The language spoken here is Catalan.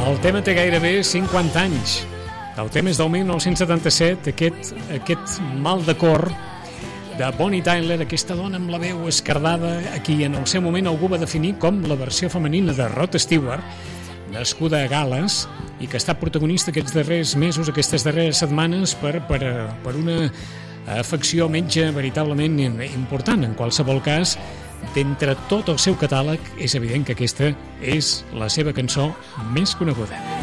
El tema té gairebé 50 anys. El tema és del 1977, aquest mal de cor de Bonnie Tyler, aquesta dona amb la veu esquerdada, a qui en el seu moment algú va definir com la versió femenina de Rod Stewart, nascuda a Gal·les i que ha estat protagonista aquests darrers mesos, aquestes darreres setmanes per una afecció metge veritablement important. En qualsevol cas, d'entre tot el seu catàleg, és evident que aquesta és la seva cançó més coneguda.